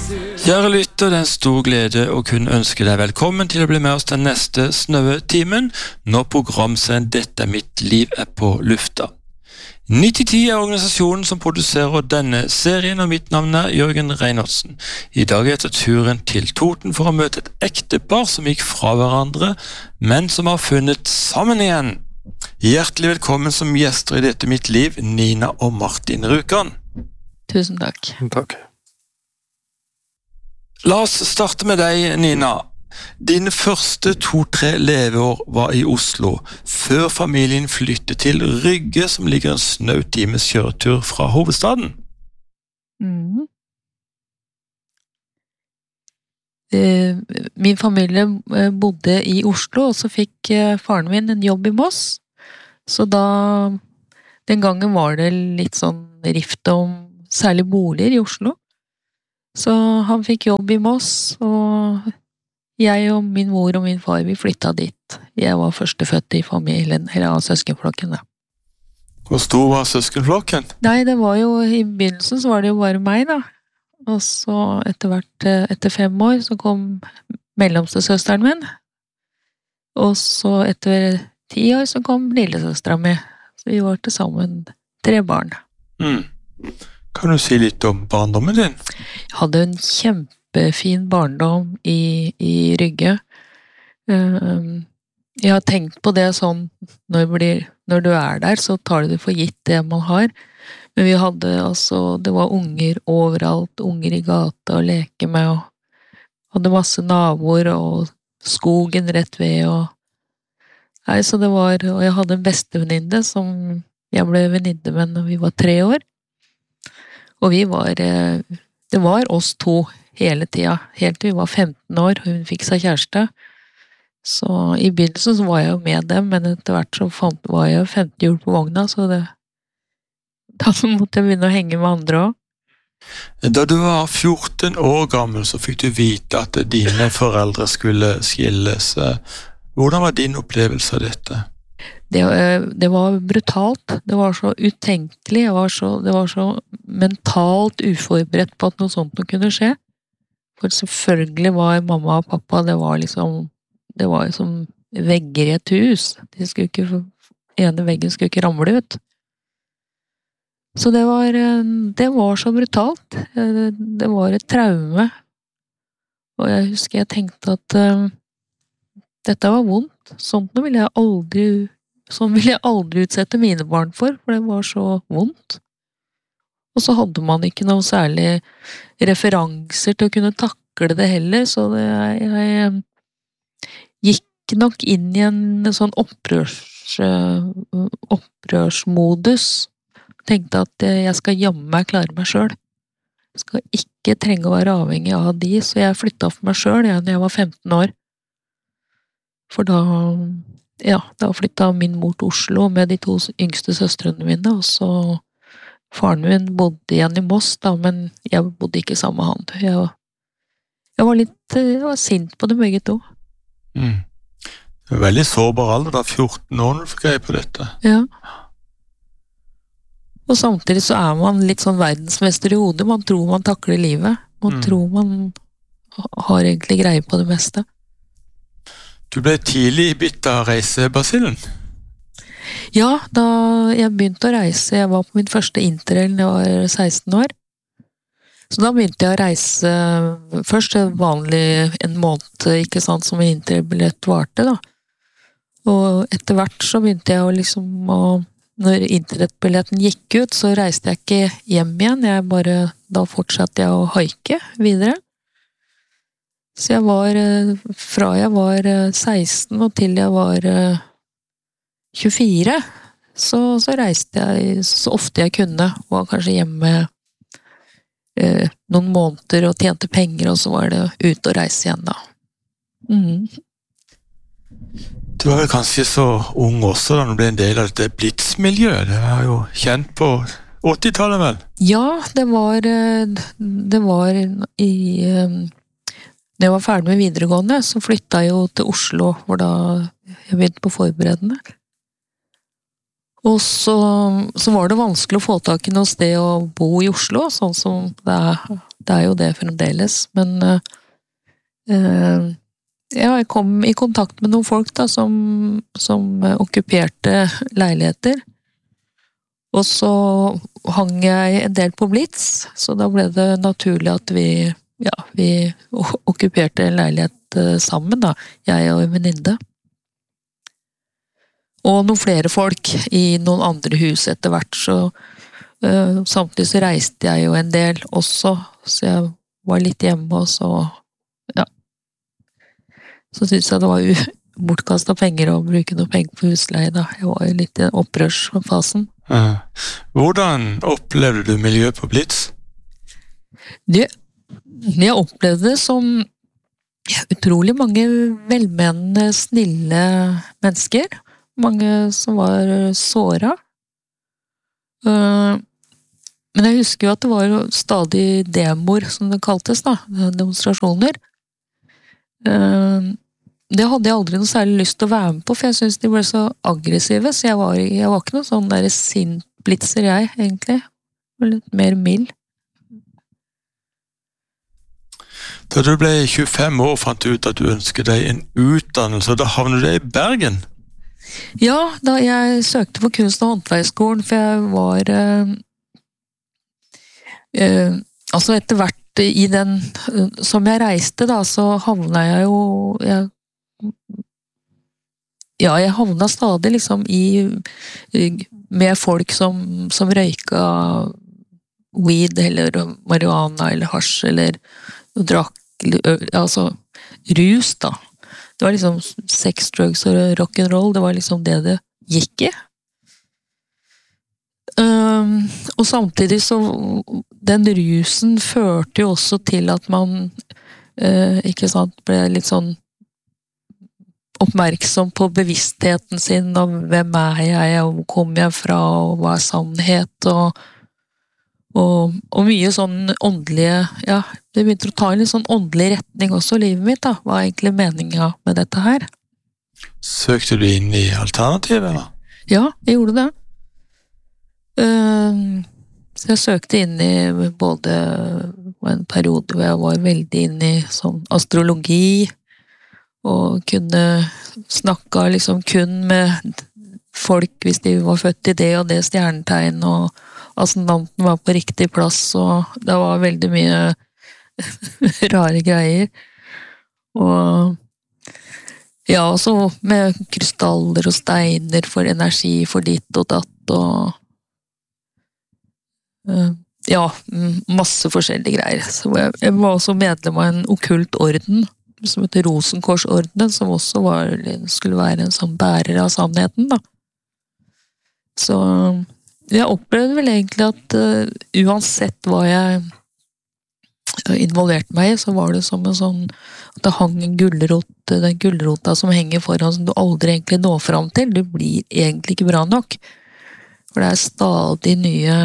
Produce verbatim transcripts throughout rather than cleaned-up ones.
Kjære lytter, det er en stor glede å kunne ønske deg velkommen til å bli med oss den neste snøvetimen, når programserien Dette er mitt liv er på lufta. nitti ti er organisasjonen som produserer denne serien, og mitt navn er Jørgen Reinhardsen. I dag er jeg turen til Toten for å møte et ektepar som gikk fra hverandre, men som har funnet sammen igjen. Hjertelig velkommen som gjester i Dette mitt liv, Nina og Martin Rjukan. Tusen takk. Takk. La oss starte med deg, Nina. Dine første to-tre leveår var i Oslo, før familien flyttet til Rygge, som ligger en snau times kjøretur fra hovedstaden. Mm. Eh, min familie bodde i Oslo, og så fikk faren min en jobb i Moss. Så da, den gangen var det litt sånn rift om særlig boliger i Oslo. Så han fikk jobb i Moss, og jeg og min mor og min far, vi flyttet dit. Jeg var førstefødt i familien, eller av søskenflokken da. Hvor stor var søskenflokken? Nei, det var jo, i begynnelsen så var det jo bare meg da. Og så etter hvert, etter fem år, så kom mellomste søsteren min. Og så etter ti år så kom lillesøstera mi. Så vi var til sammen tre barn. Mm. Kan du si litt om barndommen din? Jeg hadde en kjempefin barndom i, i Rygge. Jeg har tenkt på det sånn, når, blir, når du er der, så tar du det for gitt det man har. Men vi hadde altså, det var unger overalt, unger i gata å leke med, og hadde masse naboer, og skogen rett ved, og nei, så det var, og jeg hadde en bestevenninne som jeg ble venninne med når vi var tre år. Og vi var, det var oss to hele tida, helt til vi var femten år, og hun fikk seg kjæreste. Så i begynnelsen så var jeg jo med dem, men etter hvert så fant, var jeg jo femten hjul på vogna, så det, da måtte jeg begynne å henge med andre også. Da du var fjorten år gammel, så fikk du vite at dine foreldre skulle skilles. Hvordan var din opplevelse av dette? Det, det var brutalt, det var så utenkelig, jeg var så, det var så mentalt uforberedt på at noe sånt kunne skje. For selvfølgelig var mamma og pappa, det var liksom, det var liksom vegger i et hus. De skulle ikke, ene veggen skulle ikke ramle ut. Så det var, det var så brutalt. Det var et traume. Og jeg husker jeg tenkte at uh, dette var vondt. Sånt nå ville jeg aldri Sånn ville jeg aldri utsette mine barn for, for det var så vondt. Og så hadde man ikke noen særlig referanser til å kunne takle det heller, så det, jeg, jeg gikk nok inn i en sånn opprørs, opprørsmodus. Tenkte at jeg skal jammen meg klare meg selv. Jeg skal ikke trenge å være avhengig av de, så jeg flyttet for meg selv ja, når jeg var femten år. For da... Ja, da flyttet min mor til Oslo med de to yngste søstrene mine, og så faren min bodde igjen i Moss da, men jeg bodde ikke sammen med han. Jeg var, jeg var litt, jeg var sint på det begge to. Mm. Det var veldig sårbar alder da, fjorten år når du fikk greie på dette. Ja. Og samtidig så er man litt sånn verdensmester i hodet, man tror man takler livet, man mm. tror man har egentlig greie på det meste. Du ble tidlig bitt av reisebasillen? Ja, da jeg begynte å reise, jeg var på min første interrail da jeg var seksten år. Så da begynte jeg å reise først vanlig en måned, ikke sant, som en interrailbillett varte da. Og etter hvert så begynte jeg å liksom, og når interrailbilletten gikk ut, så reiste jeg ikke hjem igjen, jeg bare, da fortsatte jeg å haike videre. Så jeg var, fra jeg var seksten og til jeg var tjuefire, så, så reiste jeg så ofte jeg kunne, var kanskje hjemme eh, noen måneder og tjente penger, og så var det ut og reise igjen da. Mm. Du var vel kanskje så ung også da du ble en del av dette blitzmiljøet, det var jo kjent på åttitallet vel? Ja, det var, det var i... Når jeg var ferdig med videregående, så flyttet jeg jo til Oslo, hvor da jeg begynte på forberedende. Og så, så var det vanskelig å få tak i noe sted å bo i Oslo, sånn som det er det er jo det fremdeles, men uh, ja, jeg kom i kontakt med noen folk da, som, som okkuperte leiligheter, og så hang jeg en del på Blitz, så da ble det naturlig at vi, ja, vi okkuperte en leilighet sammen da, jeg og en venninne. Og noen flere folk i noen andre hus etter hvert, så uh, samtidig så reiste jeg jo en del også, så jeg var litt hjemme, og så, ja, så synes jeg det var bortkastet penger å bruke noe penger på husleie da. Jeg var jo litt i opprørsfasen. Ja. Hvordan opplevde du miljøet på Blitz? Det, jeg opplevde det som ja, utrolig mange velmenende, snille mennesker. Mange som var såret. Uh, men jeg husker jo at det var jo stadig demoer, som det kaltes da, demonstrasjoner. Uh, det hadde jeg aldri noe særlig lyst til å være med på, for jeg synes de ble så aggressive, så jeg var, jeg var ikke noe sånn der sint blitzer jeg, egentlig. Jeg var litt mer mild. Da du ble tjuefem år, fant du ut at du ønsket deg en utdannelse, og da havnet du i Bergen? Ja, da jeg søkte på kunst- og håndverksskolen, for jeg var uh, uh, altså etter hvert i den uh, som jeg reiste da, så havna jeg jo jeg, ja, jeg havna stadig liksom i med folk som, som røyka weed eller marihuana eller hasj eller drakk, altså rus da. Det var liksom sex, drugs og rock'n'roll, det var liksom det det gikk i. Um, og samtidig så den rusen førte jo også til at man uh, ikke sant, ble litt sånn oppmerksom på bevisstheten sin om hvem er jeg, og hvor kommer jeg fra, og hva er sannhet, og, og, og mye sånn åndelige, ja, det begynte å ta en litt sånn åndelig retning også i livet mitt da, hva er egentlig meningen med dette her? Søkte du inn i alternativet da? Ja, jeg gjorde det. Uh, så jeg søkte inn i både en periode hvor jeg var veldig inn i sånn astrologi, og kunne snakke liksom kun med folk hvis de var født i det og det stjernetegn, og ascendanten var på riktig plass, og det var veldig mye rare greier. Og ja, så med krystaller og steiner for energi for ditt og datt, og uh, ja, masse forskjellige greier. Så jeg, jeg var også medlem av en okkult orden, som heter Rosenkorsordenen, som også var, skulle være en sånn bærer av sannheten da. Så jeg opplevde vel egentlig at uh, uansett hva jeg involverte meg i, så var det som en sånn at det hang en gulrot, den gulrota som henger foran, som du aldri egentlig når fram til. Du blir egentlig ikke bra nok. For det er stadig nye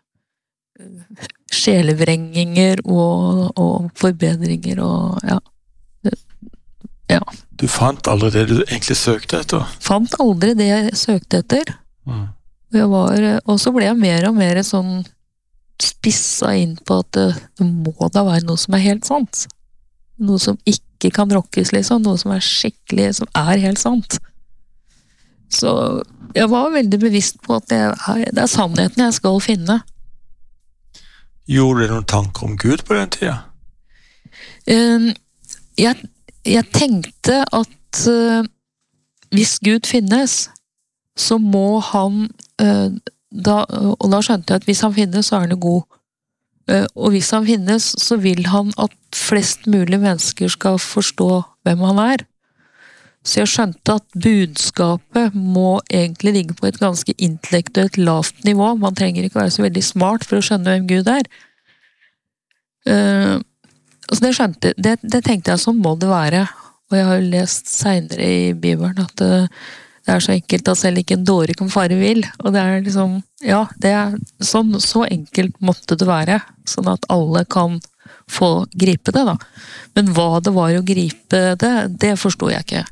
sjelevrenginger og, og forbedringer og ja. Ja. Du fant aldri det du egentlig søkte etter? Fant aldri det jeg søkte etter. Mm. Og, jeg var, og så ble jeg mer og mer sånn spissa inn på at det, det må da være noe som er helt sant. Noe som ikke kan rokkes, liksom. Noe som er skikkelig, som er helt sant. Så jeg var veldig bevisst på at det er, det er sannheten jeg skal finne. Gjorde du noen tanker om Gud på den tida? Um, jeg Jeg tenkte at uh, hvis Gud finnes, så må han, uh, da, og da skjønte jeg at hvis han finnes, så er han god. Uh, og hvis han finnes, så vil han at flest mulig mennesker skal forstå hvem han er. Så jeg skjønte at budskapet må egentlig ligge på et ganske intellektuelt lavt nivå. Man trenger ikke være så veldig smart for å skjønne hvem Gud er. Uh, Så det skjønte, det, det tenkte jeg, sånn må det være. Og jeg har jo lest senere i Bibelen at det, det er så enkelt at selv ikke en dåre kan fare vill. Og det er liksom, ja, det er sånn, så enkelt måtte det være. Sånn at alle kan få gripe det da. Men hva det var å gripe det, det forstod jeg ikke.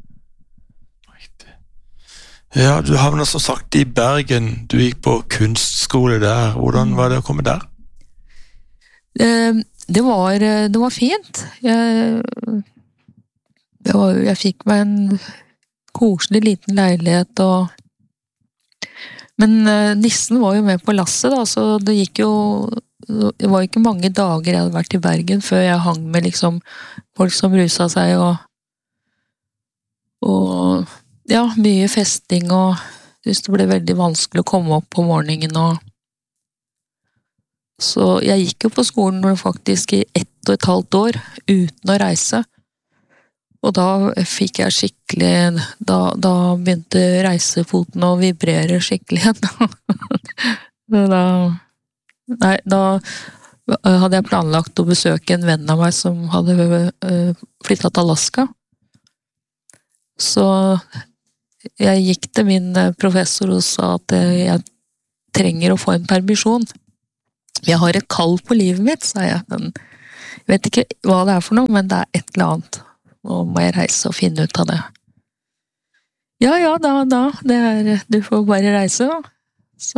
Ja, du havnet som sagt i Bergen. Du gikk på kunstskole der. Hvordan var det å komme der? det var, det var fint. Jeg, det var, jeg fikk meg en koselig liten leilighet, og men nissen var jo med på lasset da, så det gikk jo, det var ikke mange dager jeg hadde vært i Bergen før jeg hang med liksom folk som rusa seg, og og ja, mye festing, og synes det ble veldig vanskelig å komme opp på morgenen, og så jeg gikk jo på skolen faktisk i ett og et halvt år uten å reise, og da fikk jeg skikkelig, da, da begynte reisefoten å vibrere skikkelig igjen. da, nei, da hadde jeg planlagt å besøke en venn av meg som hadde flyttet til Alaska. Så jeg gikk til min professor og sa at jeg trenger å få en permisjon. Jeg har et kall på livet mitt, sa jeg. Men jeg vet ikke hva det er for noe, men det er et eller annet. Nå må jeg reise og finne ut av det. Ja, ja, da, da. Det er, du får bare reise, da. Så...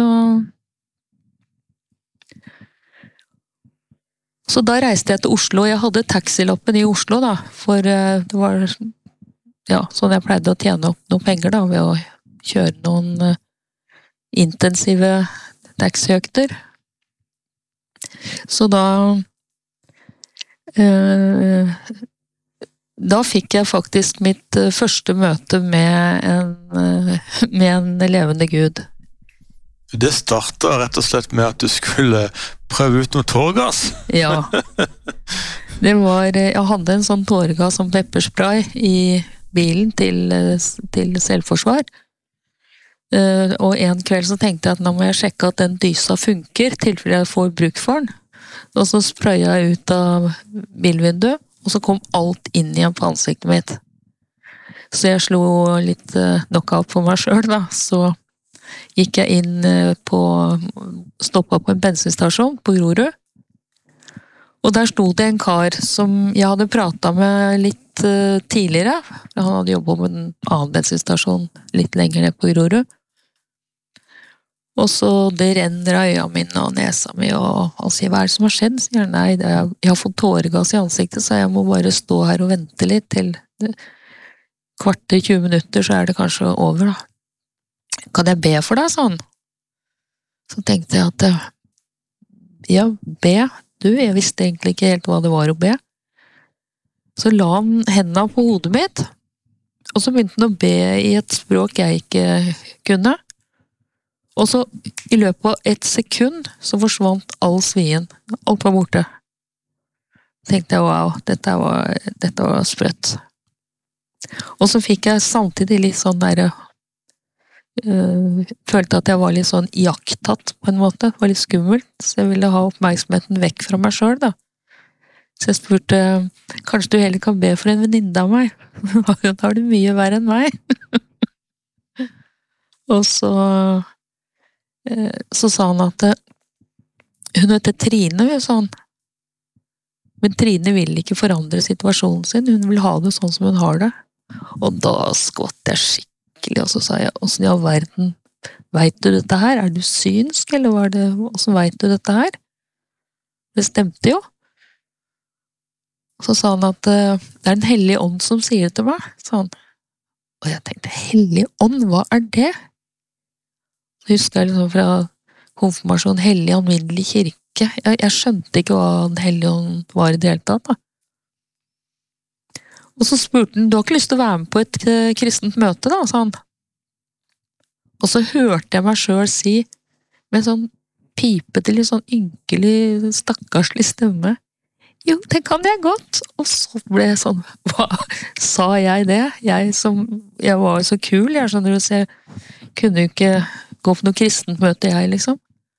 Så da reiste jeg til Oslo. Jeg hadde taxiloppen i Oslo, da. For det var, ja, sånn jeg pleide å tjene opp noen penger, da, ved å kjøre noen intensive taxiøkter. Så da... Øh, Da fikk jeg faktisk mitt første møte med en, med en levende Gud. Det startet rett og slett med at du skulle prøve ut noe tårgass? Ja. Det var, jeg hadde en sånn tårgass som pepperspray i bilen til, til selvforsvar. Og en kveld så tenkte jeg at nå må jeg sjekke at den dysa funker, tilfelle jeg får bruk for den. Og så sprayet jeg ut av bilvinduet, og så kom alt inn igjen på ansiktet mitt. Så jeg slo litt knockout på meg selv, da. Så gikk jeg inn på, stoppet på en bensinstasjon på Grorud. Og der sto det en kar som jeg hadde pratet med litt tidligere. Han hadde jobbet på en annen bensinstasjon litt lenger ned på Grorud. Og så det renner av øynene mine og nesa mi, og han sier, hva er det som har skjedd? Sier han, nei, er, jeg har fått tåregass i ansiktet, så jeg må bare stå her og vente litt til kvarter, tjue minutter, så er det kanskje over, da. Kan jeg be for deg, sånn? Så tenkte jeg at, ja, be, du, jeg visste egentlig ikke helt hva det var å be. Så la han hendene på hodet mitt, og så begynte han å be i et språk jeg ikke kunne. Og så i løpet av et sekund så forsvant all svien. Alt var borte. Tenkte jeg, wow, dette var, dette var sprøtt. Og så fikk jeg samtidig litt sånn der, øh, følte at jeg var litt sånn jaktatt på en måte. Det var litt skummelt, så jeg ville ha oppmerksomheten vekk fra meg selv, da. Så jeg spurte, kanskje du heller kan be for en venninne av meg? Da har du mye verre enn meg. Og så... så sa han at hun heter Trine, sa han. Men Trine vil ikke forandre situasjonen sin, hun vil ha det sånn som hun har det. Og da skvatt jeg skikkelig, og så sa jeg, hvordan i all verden vet du dette her? Er du synsk, eller var det, hvordan vet du dette her? Det stemte jo. Så sa han at det er den hellige ånd som sier det til meg, sa han. Og jeg tenkte, hellige ånd, hva er det? Jeg husker jeg liksom fra konfirmasjon, hellig alminnelig kirke. Jeg, jeg skjønte ikke hva den hellige ånd var i det hele tatt, da. Og så spurte han, du har ikke lyst til å være med på et uh, kristent møte, da, sa han. Og så hørte jeg meg selv si, med sånn pipete, litt sånn ynkelig, stakkarslig stemme, jo, det kan jeg godt. Og så ble jeg sånn, hva sa jeg det? Jeg som, jeg var så kul, jeg skjønner du, så jeg kunne jo ikke gå på noe kristent møte, jeg, liksom.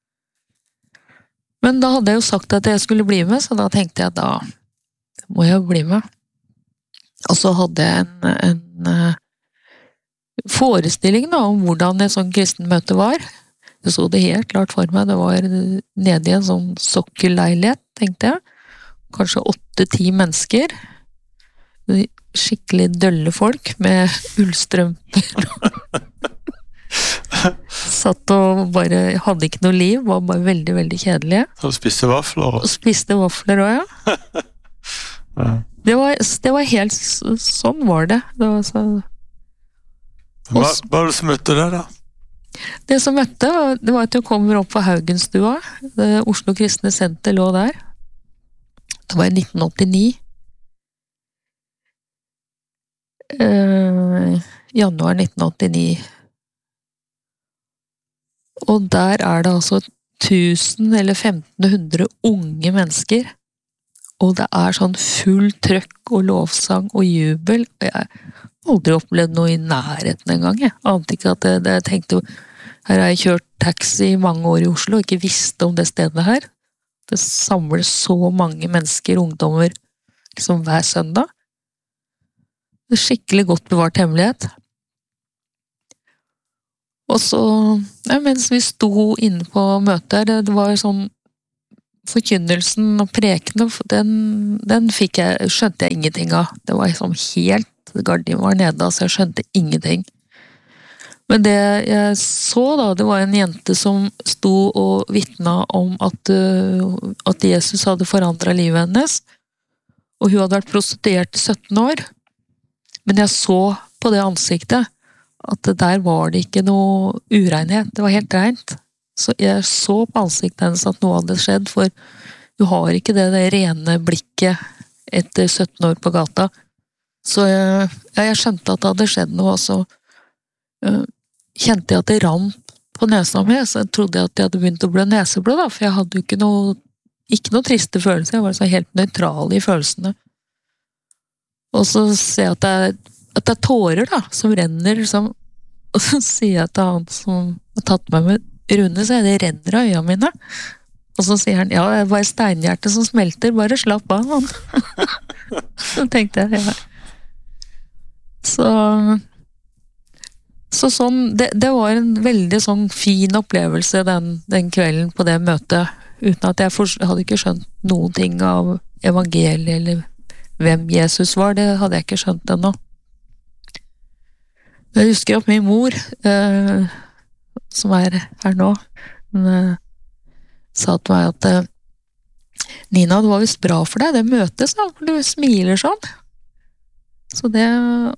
Men da hadde jeg jo sagt at jeg skulle bli med, så da tenkte jeg, da må jeg jo bli med. Og så hadde jeg en, en uh, forestilling da, om hvordan et sånn kristent møte var. Jeg så det helt klart for meg, det var nede i en sånn sokkelleilighet, tenkte jeg. Kanskje åtte-ti mennesker. Skikkelig dølle folk med ullstrømper. satt og bare hadde ikke noe liv, var bare veldig, veldig kjedelige. Og spiste vafler. Og spiste vafler også, ja. Ja. Det var, det var helt, sånn var det. Det var så... Hva hva var det som møtte deg da? Det som møtte, det var at du kommer opp på Haugenstua. Det Oslo Kristne Senter lå der. Det var i nitten åttini. Eh, januar nitten åttini. Og der er det altså tusen eller femten hundre unge mennesker. Og det er sånn full trøkk og lovsang og jubel. Og jeg har aldri opplevd noe i nærheten en gang. Jeg ante ikke at det, det jeg tenkte, her har jeg kjørt taxi i mange år i Oslo og ikke visste om det stedet her. Det samler så mange mennesker, ungdommer, liksom hver søndag. Det er skikkelig godt bevart hemmelighet. Og så, ja, mens vi sto inne på møtet, det, det var sånn forkynnelsen og prekene, den, den fikk jeg, skjønte jeg ingenting av. Det var liksom helt, gardinen var nede, så jeg skjønte ingenting. Men det jeg så da, det var en jente som sto og vittna om at, uh, at Jesus hadde forandret livet hennes, og hun hadde vært prostituert i sytten år. Men jeg så på det ansiktet at der var det ikke noe urenhet, det var helt rent. Så jeg så på ansiktet hennes at noe hadde skjedd, for du har ikke det, det rene blikket etter sytten år på gata. Så jeg, jeg skjønte at det hadde skjedd noe, og så uh, kjente jeg at det rant på nesa mi, så jeg trodde at jeg hadde begynt å blø neseblod, da, for jeg hadde jo ikke noe, ikke noe triste følelser, jeg var så helt nøytral i følelsene. Og så ser jeg at det er, at det er tårer da, som renner, som, og så sier jeg til han som har tatt meg med Rune, så er det renner av øya mine. Og så sier han, ja, det er bare steinhjertet som smelter, bare slapp av han. Så tenkte jeg, ja. Så, så sånn, det, det var en veldig sånn fin opplevelse den, den kvelden på det møtet, uten at jeg, for, jeg hadde ikke skjønt noen ting av evangeliet, eller hvem Jesus var, det hadde jeg ikke skjønt ennå. Jeg husker at min mor, eh, som er her nå, hun eh, sa til meg at eh, Nina, det var visst bra for deg, det møtes da, for du smiler sånn. Så det,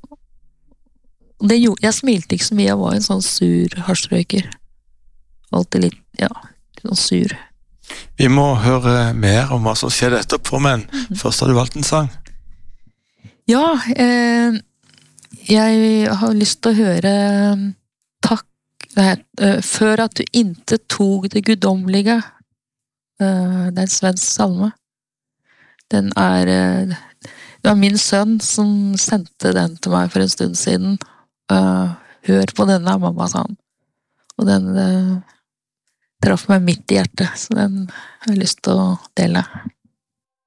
det gjorde, jeg smilte ikke så mye, jeg var en sånn sur hasjrøyker. Alltid litt, ja, litt sur. Vi må høre mer om hva som skjedde etterpå, men mm-hmm. Først har du valgt en sang. Ja, eh, jeg har lyst til å høre takk, uh, før at du inte tog det guddommelige. Uh, det er en svensk salme. Den er, uh, det var min sønn som sendte den til meg for en stund siden. Uh, hør på denne, mamma, sa han. Og den uh, traff meg midt i hjertet, så den har jeg lyst til å dele.